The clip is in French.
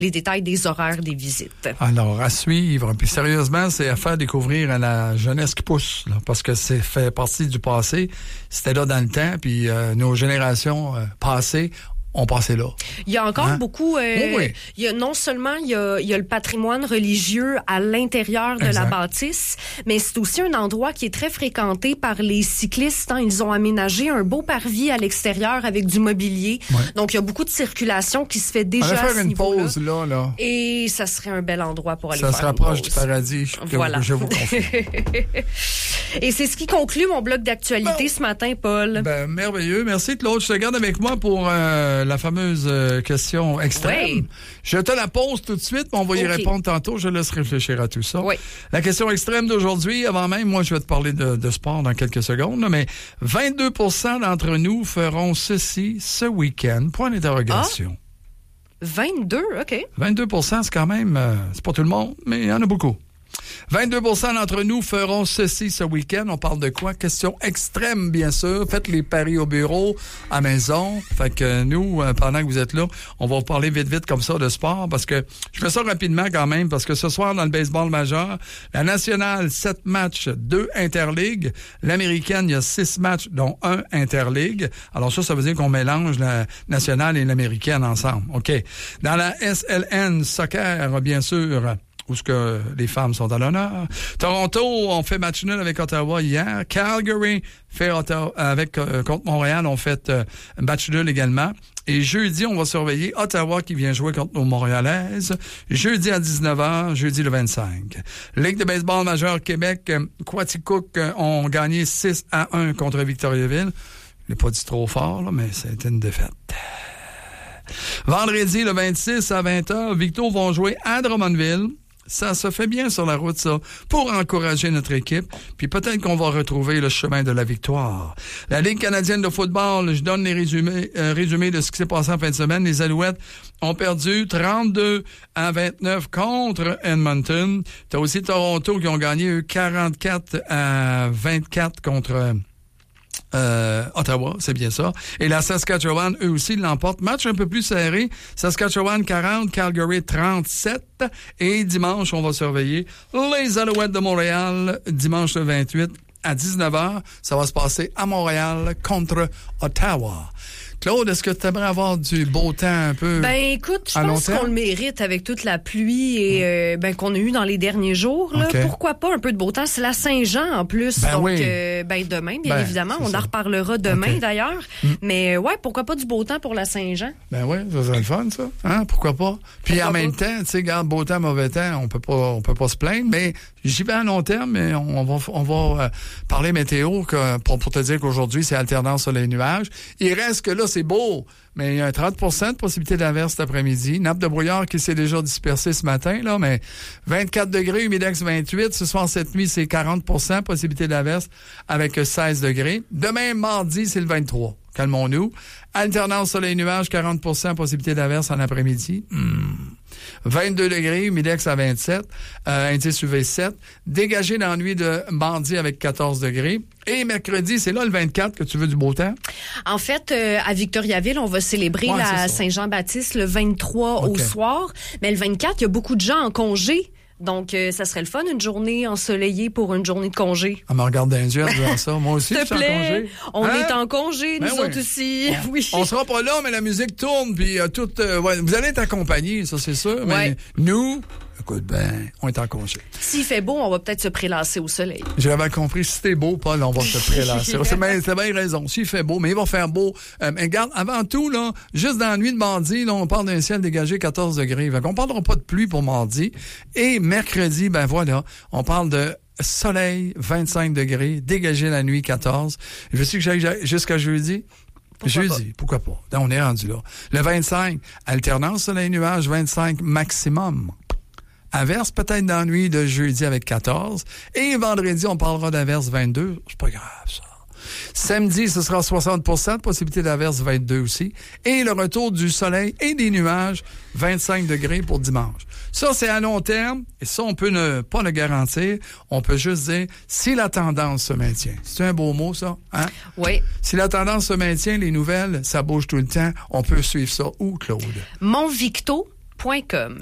les détails des horaires des visites. Alors, à suivre. Puis sérieusement, c'est à faire découvrir à la jeunesse qui pousse, là, parce que c'est fait partie du passé. C'était là dans le temps, puis nos générations passées ont passé là. Il y a encore beaucoup... oui. Il y a, non seulement il y a le patrimoine religieux à l'intérieur de la bâtisse, mais c'est aussi un endroit qui est très fréquenté par les cyclistes. Hein. Ils ont aménagé un beau parvis à l'extérieur avec du mobilier. Ouais. Donc, il y a beaucoup de circulation qui se fait déjà à ce niveau-là. On va faire une pause là. Et ça serait un bel endroit pour aller faire une pause. Ça se rapproche du paradis, voilà. Je vous confirme. Et c'est ce qui conclut mon bloc d'actualité ce matin, Paul. Ben, merveilleux. Merci, Claude. Je te garde avec moi pour... la fameuse question extrême. Oui. Je te la pose tout de suite, mais on va y répondre tantôt. Je laisse réfléchir à tout ça. Oui. La question extrême d'aujourd'hui, avant même, moi, je vais te parler de sport dans quelques secondes, mais 22% d'entre nous feront ceci ce week-end. Point d'interrogation. 22, OK. 22%, c'est quand même... c'est pas tout le monde, mais il y en a beaucoup. 22% d'entre nous feront ceci ce week-end. On parle de quoi? Question extrême, bien sûr. Faites les paris au bureau, à maison. Fait que nous, pendant que vous êtes là, on va vous parler vite comme ça de sport parce que je fais ça rapidement quand même parce que ce soir, dans le baseball majeur, la nationale, 7 matchs, 2 interligues. L'américaine, il y a 6 matchs, dont 1 interligue. Alors ça veut dire qu'on mélange la nationale et l'américaine ensemble. OK. Dans la SLN soccer, bien sûr, où ce que les femmes sont à l'honneur. Toronto, on fait match nul avec Ottawa hier. Calgary fait contre Montréal, on fait match nul également. Et jeudi, on va surveiller Ottawa qui vient jouer contre nos Montréalaises. Jeudi à 19h, jeudi le 25. Ligue de baseball majeure Québec, Quaticook ont gagné 6-1 contre Victoriaville. Je l'ai pas dit trop fort, là, mais c'était une défaite. Vendredi, le 26 à 20h, Victo vont jouer à Drummondville. Ça se fait bien sur la route, ça, pour encourager notre équipe. Puis peut-être qu'on va retrouver le chemin de la victoire. La Ligue canadienne de football, je donne les résumés de ce qui s'est passé en fin de semaine. Les Alouettes ont perdu 32-29 contre Edmonton. T'as aussi Toronto qui ont gagné 44-24 contre... Ottawa, c'est bien ça. Et la Saskatchewan, eux aussi, l'emportent. Match un peu plus serré. Saskatchewan 40, Calgary 37. Et dimanche, on va surveiller les Alouettes de Montréal. Dimanche le 28 à 19h. Ça va se passer à Montréal contre Ottawa. Claude, est-ce que tu aimerais avoir du beau temps un peu? Ben écoute, je pense qu'on le mérite avec toute la pluie et qu'on a eu dans les derniers jours. Là. Okay. Pourquoi pas un peu de beau temps? C'est la Saint-Jean en plus. Donc demain, bien évidemment. On en reparlera demain d'ailleurs. Mais ouais, pourquoi pas du beau temps pour la Saint-Jean? Ben oui, ça serait le fun, ça. Hein? Pourquoi pas? Puis pourquoi en même temps, tu sais, regarde, beau temps, mauvais temps, on peut pas se plaindre, mais j'y vais à long terme, mais on va parler météo pour te dire qu'aujourd'hui, c'est alternance sur les nuages. Il reste que là, c'est beau, mais il y a un 30% de possibilité d'averse cet après-midi. Nappe de brouillard qui s'est déjà dispersée ce matin, là, mais 24 degrés, humidex 28. Ce soir, cette nuit, c'est 40% possibilité d'averse avec 16 degrés. Demain, mardi, c'est le 23. Calmons-nous. Alternance soleil-nuage, 40% possibilité d'averse en après-midi. 22 degrés, humidex à 27, indice UV 7. Dégagé dans la nuit de mardi avec 14 degrés. Et mercredi, c'est là le 24 que tu veux du beau temps? En fait, à Victoriaville, on va célébrer la Saint-Jean-Baptiste le 23 au soir. Mais le 24, il y a beaucoup de gens en congé. Donc, ça serait le fun, une journée ensoleillée pour une journée de congé. Ah, me regarde d'un yeux en disant ça. Moi aussi, je suis en congé. On est en congé, nous autres aussi. Oui. On sera pas là, mais la musique tourne, puis vous allez être accompagnés, ça, c'est sûr. Mais nous... Écoute, on est en congé. S'il fait beau, on va peut-être se prélasser au soleil. J'avais compris. Si c'était beau, Paul, on va se prélasser. C'est bien raison. S'il fait beau, mais il va faire beau. Mais regarde, avant tout, là, juste dans la nuit de mardi, là, on parle d'un ciel dégagé 14 degrés. Fait qu'on parlera pas de pluie pour mardi. Et mercredi, on parle de soleil, 25 degrés, dégagé la nuit, 14. Veux-tu que j'aille jusqu'à jeudi? Pourquoi pas? On est rendu là. Le 25, alternance soleil-nuage, 25 maximum. Averse peut-être dans la nuit de jeudi avec 14. Et vendredi, on parlera d'averse 22. C'est pas grave, ça. Samedi, ce sera 60% de possibilité d'averse 22 aussi. Et le retour du soleil et des nuages, 25 degrés pour dimanche. Ça, c'est à long terme. Et ça, on peut pas le garantir. On peut juste dire si la tendance se maintient. C'est un beau mot, ça? Hein? Oui. Si la tendance se maintient, les nouvelles, ça bouge tout le temps. On peut suivre ça où, Claude? Montvicto. www.radioénergie.com.